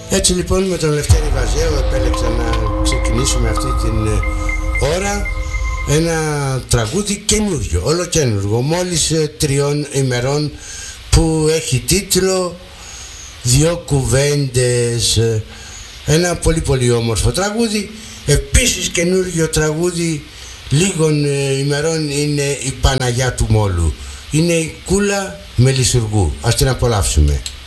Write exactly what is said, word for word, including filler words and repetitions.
Έτσι λοιπόν με τον Λευτέρη Βαζέο επέλεξα να ξεκινήσουμε αυτή την ώρα ένα τραγούδι καινούριο, όλο καινούργιο, μόλις τριών ημερών, που έχει τίτλο «Δυο κουβέντες». Ένα πολύ πολύ όμορφο τραγούδι. Επίσης καινούργιο τραγούδι λίγων ημερών είναι η Παναγιά του Μόλου. Είναι η Κούλα Μελισσουργού. Ας την απολαύσουμε.